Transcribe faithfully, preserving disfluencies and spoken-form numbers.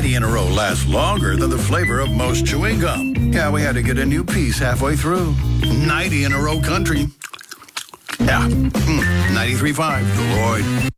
ninety in a row lasts longer than the flavor of most chewing gum. Yeah, we had to get a new piece halfway through. ninety in a row country. Yeah, mm, ninety-three point five, Deloitte.